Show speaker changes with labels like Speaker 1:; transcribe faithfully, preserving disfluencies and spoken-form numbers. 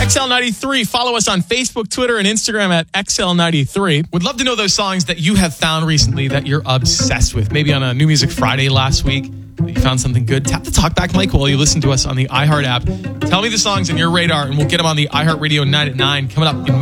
Speaker 1: X L ninety-three. Follow us on Facebook, Twitter, and Instagram at X L ninety-three. Would love to know those songs that you have found recently that you're obsessed with. Maybe on a New Music Friday last week, you found something good. Tap the Talkback mic while you listen to us on the iHeart app. Tell me the songs in your radar, and we'll get them on the iHeartRadio nine at nine coming up in